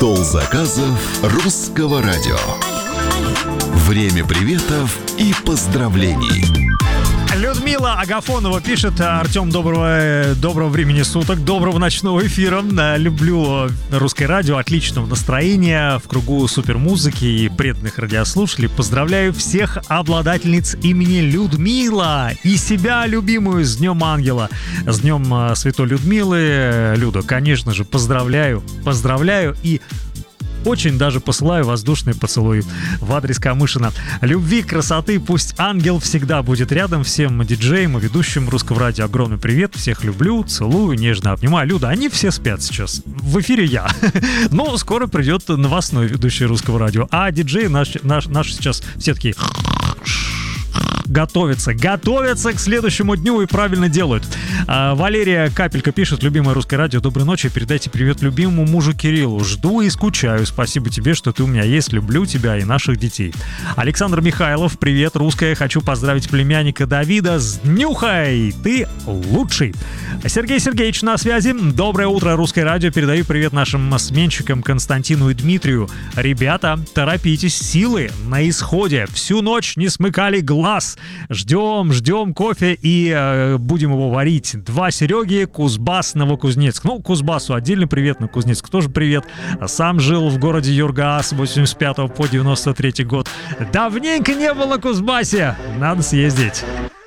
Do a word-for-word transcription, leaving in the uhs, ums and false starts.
Стол заказов Русского радио. Время приветов и поздравлений. Людмила Агафонова пишет: Артем, доброго, доброго времени суток, доброго ночного эфира. Люблю Русское радио, отличного настроения в кругу супермузыки и преданных радиослушателей. Поздравляю всех обладательниц имени Людмила и себя любимую с Днем Ангела, с Днем Святой Людмилы. Люда, конечно же, поздравляю, поздравляю и очень даже посылаю воздушный поцелуй в адрес Камышина. Любви, красоты, пусть ангел всегда будет рядом. Всем диджеям и ведущим Русского радио огромный привет. Всех люблю, целую, нежно обнимаю. Люда, они все спят сейчас. В эфире я. Но скоро придет новостной ведущий Русского радио. А диджеи наши наш, наш сейчас все такие... Готовятся, готовятся к следующему дню и правильно делают. а, Валерия Капелька пишет: любимое Русское радио, доброй ночи, передайте привет любимому мужу Кириллу. Жду и скучаю, спасибо тебе, что ты у меня есть, люблю тебя и наших детей. Александр Михайлов, привет, Русское, хочу поздравить племянника Давида с днюхой, ты лучший. Сергей Сергеевич на связи, доброе утро, Русское радио, передаю привет нашим сменщикам Константину и Дмитрию. Ребята, торопитесь, силы на исходе, всю ночь не смыкали глаз. Ждем, ждем кофе и э, будем его варить. Два Сереги, Кузбасс, Новокузнецк. Ну, Кузбассу отдельный привет, на Кузнецк тоже привет. Сам жил в городе Юрга с восемьдесят пятого по девяносто третий год. Давненько не было в Кузбассе, надо съездить.